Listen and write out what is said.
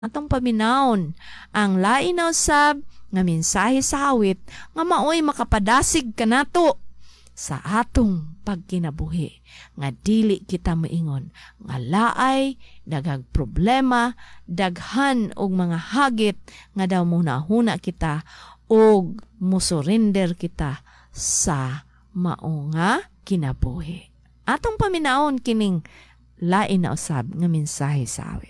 atong paminawon ang lain na usab nga mensahe sa awit nga maoy makapadasig kanato sa atong pagkinabuhi nga dili kita moingon nga laay dagag problema, daghan og mga hagit nga daw munahuna kita og musurrender kita sa mao nga kinabuhi. Atong paminawon kining lain na usab nga mensahe sa awit.